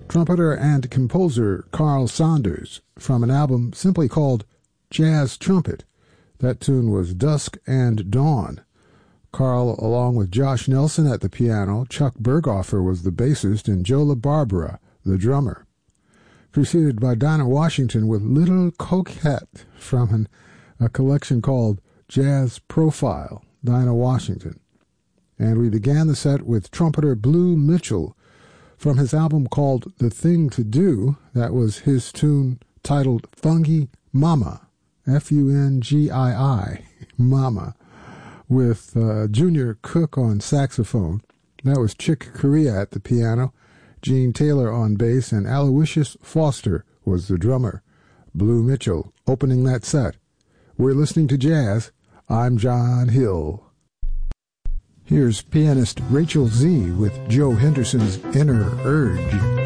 trumpeter and composer Carl Saunders from an album simply called Jazz Trumpet. That tune was Dusk and Dawn. Carl, along with Josh Nelson at the piano, Chuck Berghofer was the bassist, and Joe LaBarbera, the drummer. Preceded by Dinah Washington with Little Coquette from a collection called Jazz Profile, Dinah Washington. And we began the set with trumpeter Blue Mitchell from his album called The Thing to Do. That was his tune titled Fungi Mama, F-U-N-G-I-I, Mama, with Junior Cook on saxophone. That was Chick Corea at the piano, Gene Taylor on bass, and Aloysius Foster was the drummer. Blue Mitchell opening that set. We're listening to jazz. I'm John Hill. Here's pianist Rachel Z with Joe Henderson's Inner Urge.